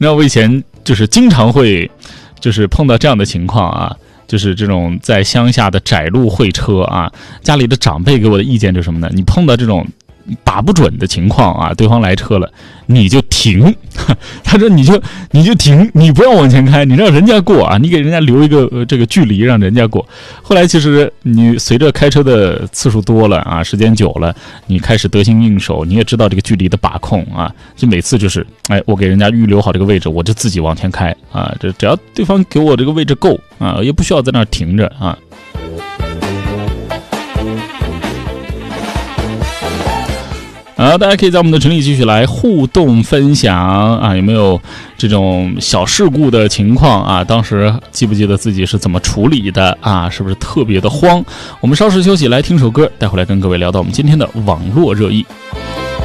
那我以前就是经常会就是碰到这样的情况啊，就是这种在乡下的窄路会车啊，家里的长辈给我的意见就是什么呢？你碰到这种打不准的情况啊，对方来车了，你就停。他说你就停，你不要往前开，你让人家过啊，你给人家留一个这个距离让人家过。后来其实你随着开车的次数多了啊，时间久了，你开始得心应手，你也知道这个距离的把控啊，就每次就是我给人家预留好这个位置，我就自己往前开啊，这只要对方给我这个位置够啊，也不需要在那儿停着啊。大家可以在我们的群里继续来互动分享啊，有没有这种小事故的情况啊？当时记不记得自己是怎么处理的啊？是不是特别的慌？我们稍事休息，来听首歌，待会来跟各位聊到我们今天的网络热议。